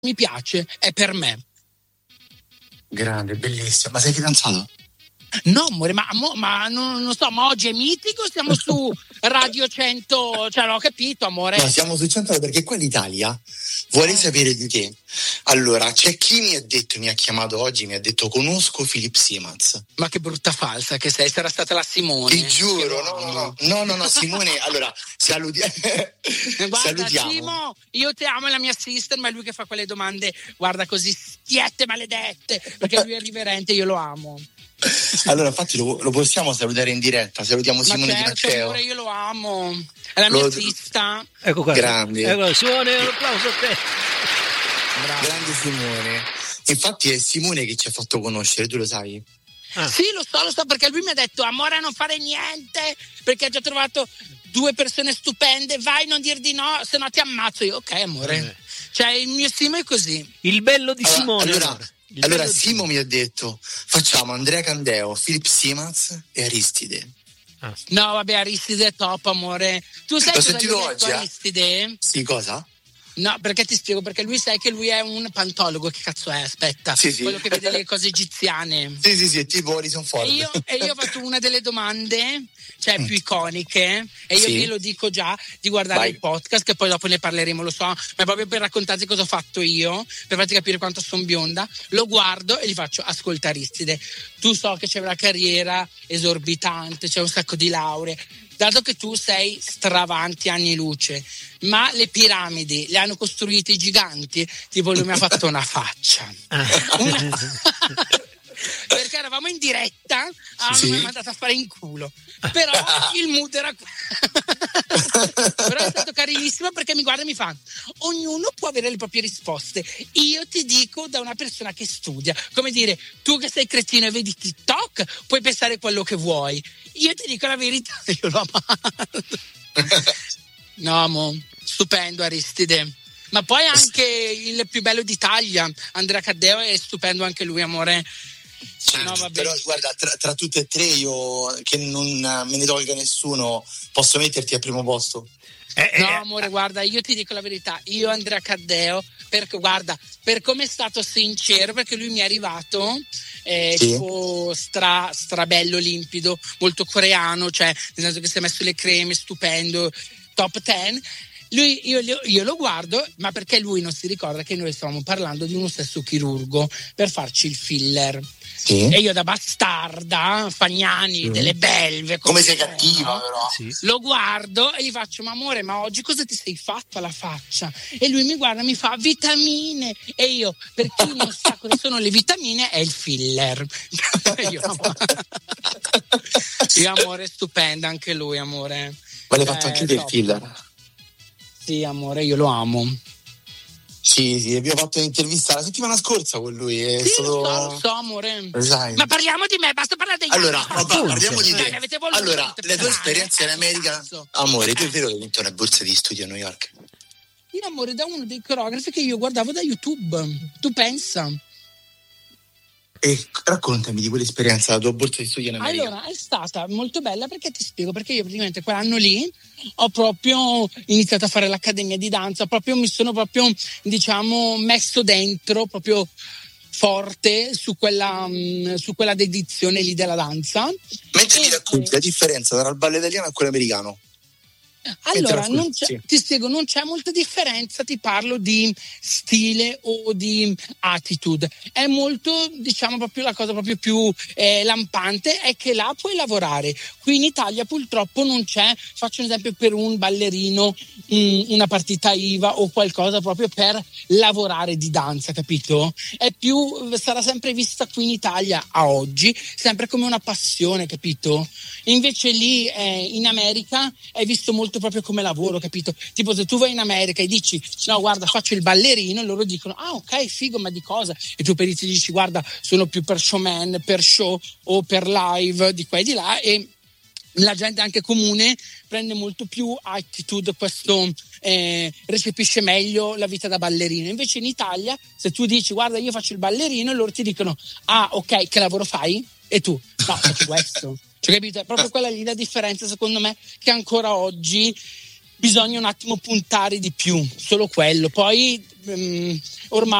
mi piace è per me. Grande, bellissimo. Ma sei fidanzato? No, amore, ma non so, ma oggi è mitico, siamo su Radio 100, cioè l'ho capito, amore. No, siamo su 100 perché qua in Italia vorrei sapere di te. Allora, c'è chi mi ha chiamato oggi, mi ha detto conosco Philip Simons. Ma che brutta falsa che sei, sarà stata la Simone. Ti giuro, no, Simone, allora, salutiamo. Guarda, Simo, io ti amo, è la mia sister, ma è lui che fa quelle domande, guarda, così schiette maledette, perché lui è riverente, io lo amo. Allora, infatti lo possiamo salutare in diretta. Salutiamo Simone Di Matteo. Amore, io lo amo. È la mia zista. Ecco qua. Grande. Ecco, Simone, un applauso a te. Bravo. Grande Simone. Infatti è Simone che ci ha fatto conoscere, tu lo sai? Sì, lo so, perché lui mi ha detto amore, non fare niente, perché ha già trovato 2 persone stupende, vai, non dir di no, se no ti ammazzo. Io, ok, amore. Cioè, il mio Simo è così. Il bello di Simone. Allora Simo mi ha detto facciamo Andrea Candeo, Philip Simons e Aristide. No, vabbè, Aristide è top, amore. Tu sai cosa gli ho detto Aristide? Sì, cosa? No, perché ti spiego, perché lui sai che lui è un pantologo, che cazzo è? Aspetta, sì. Quello che vede le cose egiziane. Sì, è tipo Harrison Ford. E io ho fatto una delle domande, cioè più iconiche, e io vi lo dico già di guardare il podcast, che poi dopo ne parleremo, lo so, ma è proprio per raccontarti cosa ho fatto io, per farti capire quanto sono bionda. Lo guardo e gli faccio: ascolta Aristide, tu so che c'è una carriera esorbitante, c'è un sacco di lauree, dato che tu sei stravanti anni luce, ma le piramidi le hanno costruite i giganti? Tipo lui mi ha fatto una faccia. Perché eravamo in diretta, mi ha mandato a fare in culo, però il mood era però è stato carinissimo, perché mi guarda e mi fa: ognuno può avere le proprie risposte, io ti dico da una persona che studia, come dire, tu che sei cretino e vedi TikTok puoi pensare quello che vuoi, io ti dico la verità, io lo amo. No, amo, stupendo Aristide. Ma poi anche il più bello d'Italia, Andrea Caddeo, è stupendo anche lui, amore. No, vabbè. Però guarda, tra tutte e tre, io che non me ne tolga nessuno, posso metterti al primo posto? No, amore, guarda, io ti dico la verità, io Andrea Caddeo, perché guarda, per come è stato sincero, perché lui mi è arrivato tipo strabello, limpido, molto coreano, cioè nel senso che si è messo le creme, stupendo, top 10. Io lo guardo, ma perché lui non si ricorda che noi stavamo parlando di uno stesso chirurgo per farci il filler. Sì. E io da bastarda, Fagnani, delle belve. Come sei cattiva, però. Sì. Lo guardo e gli faccio: ma amore, ma oggi cosa ti sei fatto alla faccia? E lui mi guarda e mi fa: vitamine. E io, per chi non sa cosa sono le vitamine, è il filler. Io amore, stupenda anche lui, amore. Ma l'hai fatto anche del filler? Sì, amore, io lo amo. Sì, abbiamo fatto un'intervista la settimana scorsa con lui. Lo so, amore. Ma parliamo di me, basta parlare degli altri. Allora, parliamo di te. Allora, le tue esperienze in America. Amore, tu è vero che hai vinto una borsa di studio a New York? Io, amore, da uno dei coreografi che io guardavo da YouTube. Tu pensa? E raccontami di quell'esperienza, la tua borsa di studio in America. Allora, è stata molto bella, perché ti spiego, perché io praticamente quell'anno lì ho proprio iniziato a fare l'accademia di danza, mi sono proprio, diciamo, messo dentro proprio forte su quella dedizione lì della danza. Mentre ti racconti la differenza tra il ballo italiano e quello americano. Allora, ti spiego, non c'è molta differenza, ti parlo di stile o di attitude, è molto, diciamo, proprio la cosa proprio più lampante è che là puoi lavorare. Qui in Italia purtroppo non c'è, faccio un esempio, per un ballerino una partita IVA o qualcosa proprio per lavorare di danza, capito? Sarà sempre vista qui in Italia a oggi sempre come una passione, capito? Invece lì in America è visto molto proprio come lavoro, capito? Tipo, se tu vai in America e dici: no, guarda, faccio il ballerino, e loro dicono: ah, ok, figo, ma di cosa? E tu per ti dici: guarda, sono più per showman, per show o per live, di qua e di là. E la gente anche comune prende molto più attitude, questo recepisce meglio la vita da ballerino. Invece in Italia, se tu dici: guarda, io faccio il ballerino, e loro ti dicono: ah, ok, che lavoro fai? E tu: no, faccio questo. Cioè, capito? È proprio quella lì la differenza, secondo me, che ancora oggi bisogna un attimo puntare di più, solo quello. Poi ormai